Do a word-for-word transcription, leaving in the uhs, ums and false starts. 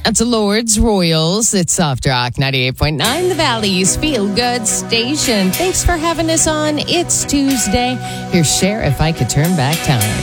That's Lords Royals. It's Soft Rock ninety-eight point nine, the Valley's Feel Good Station. Thanks for having us on. It's Tuesday. Here's Cher, If I Could Turn Back Time.